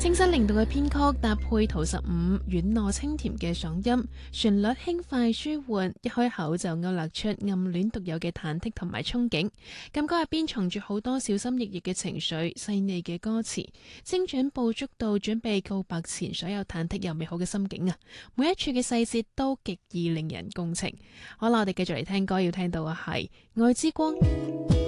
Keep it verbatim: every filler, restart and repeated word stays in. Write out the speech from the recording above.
清新靈動嘅編曲搭配陶十五軟糯清甜嘅嗓音，旋律輕快舒緩，一開口就勾勒出暗戀獨有嘅忐忑同埋憧憬。感覺入邊藏住好多小心翼翼嘅情緒，細膩嘅歌詞，精準捕捉到準備告白前所有忐忑又美好嘅心境啊！每一處嘅細節都極易令人共情。好啦，我哋繼續嚟聽歌，要聽到嘅係《愛之光》。